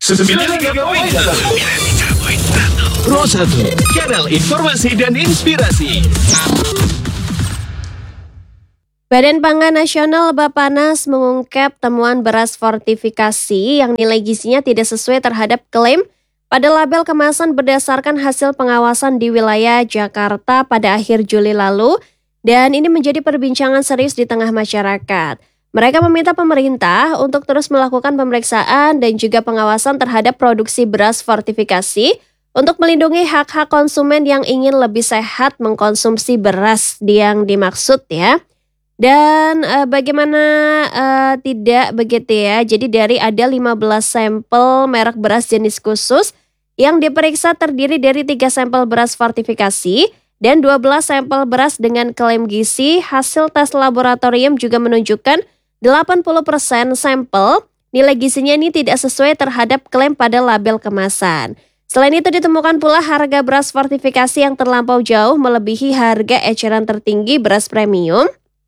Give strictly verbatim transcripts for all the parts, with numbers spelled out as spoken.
sembilan puluh tiga koma satu Pro satu, kanal informasi dan inspirasi. Badan Pangan Nasional Bappenas mengungkap temuan beras fortifikasi yang nilai gizinya tidak sesuai terhadap klaim pada label kemasan berdasarkan hasil pengawasan di wilayah Jakarta pada akhir Juli lalu, dan ini menjadi perbincangan serius di tengah masyarakat. Mereka meminta pemerintah untuk terus melakukan pemeriksaan dan juga pengawasan terhadap produksi beras fortifikasi untuk melindungi hak-hak konsumen yang ingin lebih sehat mengkonsumsi beras yang dimaksud ya. Dan e, bagaimana e, tidak begitu ya, jadi dari ada lima belas sampel merek beras jenis khusus yang diperiksa terdiri dari tiga sampel beras fortifikasi dan dua belas sampel beras dengan klaim gizi. Hasil tes laboratorium juga menunjukkan delapan puluh persen sampel nilai gizinya ini tidak sesuai terhadap klaim pada label kemasan. Selain itu ditemukan pula harga beras fortifikasi yang terlampau jauh melebihi harga eceran tertinggi beras premium.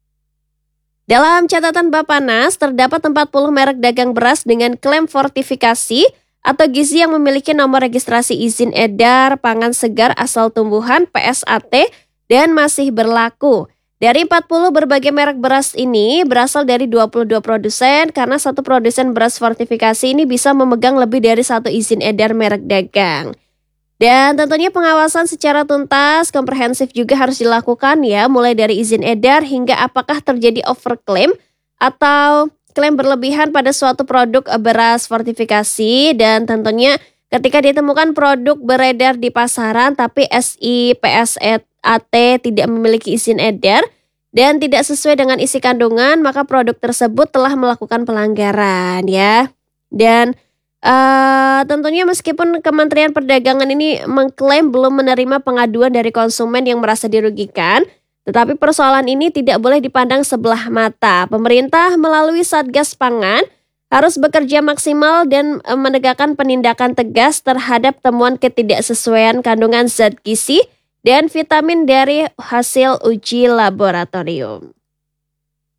Dalam catatan Bappenas, terdapat empat puluh merek dagang beras dengan klaim fortifikasi atau gizi yang memiliki nomor registrasi izin edar pangan segar asal tumbuhan P S A T dan masih berlaku. Dari empat puluh berbagai merek beras ini berasal dari dua puluh dua produsen karena satu produsen beras fortifikasi ini bisa memegang lebih dari satu izin edar merek dagang. Dan tentunya pengawasan secara tuntas, komprehensif juga harus dilakukan ya, mulai dari izin edar hingga apakah terjadi overclaim atau klaim berlebihan pada suatu produk beras fortifikasi. Dan tentunya ketika ditemukan produk beredar di pasaran tapi S I P S A T tidak memiliki izin edar dan tidak sesuai dengan isi kandungan, maka produk tersebut telah melakukan pelanggaran ya. Dan uh, tentunya meskipun Kementerian Perdagangan ini mengklaim belum menerima pengaduan dari konsumen yang merasa dirugikan, tetapi persoalan ini tidak boleh dipandang sebelah mata. Pemerintah melalui Satgas Pangan harus bekerja maksimal dan menegakkan penindakan tegas terhadap temuan ketidaksesuaian kandungan zat gizi dan vitamin dari hasil uji laboratorium.